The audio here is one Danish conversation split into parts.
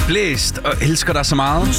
blæst og elsker dig så meget.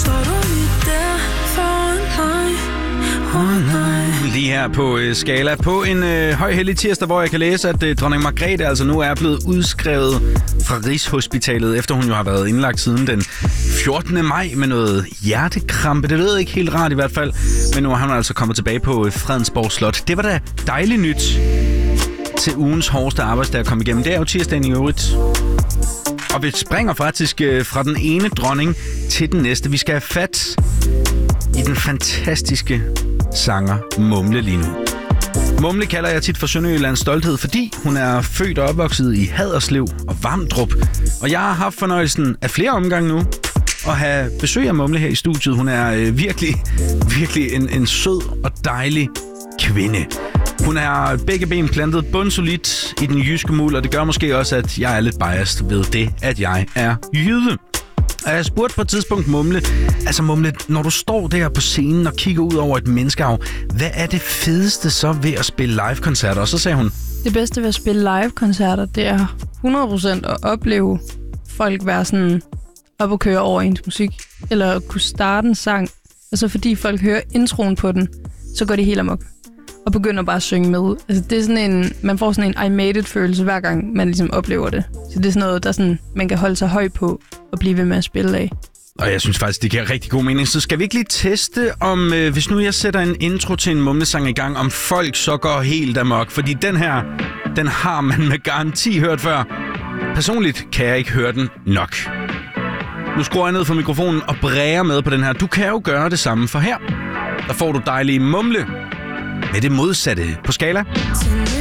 Lige her på Skala på en højhellig tirsdag, hvor jeg kan læse, at dronning Margrethe altså nu er blevet udskrevet fra Rigshospitalet, efter hun jo har været indlagt siden den 14. maj med noget hjertekrampe. Det lød ikke helt rart i hvert fald, men nu har hun altså kommet tilbage på Fredensborg Slot. Det var da dejligt nyt til ugens hårdeste arbejdsdag at komme igennem. Det er jo tirsdagen i øvrigt. Og vi springer faktisk fra den ene dronning til den næste. Vi skal have fat i den fantastiske sanger Mumle lige nu. Mumle kalder jeg tit for Sønderjyllands stolthed, fordi hun er født og opvokset i Haderslev og Vamdrup. Og jeg har haft fornøjelsen af flere omgange nu at have besøg af Mumle her i studiet. Hun er virkelig en sød og dejlig kvinde. Hun har begge ben plantet bundsolidt i den jyske muld, og det gør måske også, at jeg er lidt biased ved det, at jeg er jyde. Og jeg spurgte på et tidspunkt Mumle, når du står der på scenen og kigger ud over et menneskehav, hvad er det fedeste så ved at spille live-koncerter? Og så sagde hun, det bedste ved at spille live-koncerter, det er 100% at opleve folk være sådan op og køre over ens musik, eller kunne starte en sang, og så fordi folk hører introen på den, så går det helt amok og begynder bare at synge med. Altså det er sådan man får sådan en I made it-følelse hver gang man ligesom oplever det. Så det er sådan noget, der sådan, man kan holde sig høj på og blive ved med at spille af. Og jeg synes faktisk, det giver rigtig god mening. Så skal vi ikke lige teste, om hvis nu jeg sætter en intro til en Mumle-sang i gang, om folk så går helt amok. Fordi den her, den har man med garanti hørt før. Personligt kan jeg ikke høre den nok. Nu skruer jeg ned for mikrofonen og bræger med på den her. Du kan jo gøre det samme, for her der får du dejlige Mumle med det modsatte på Skala.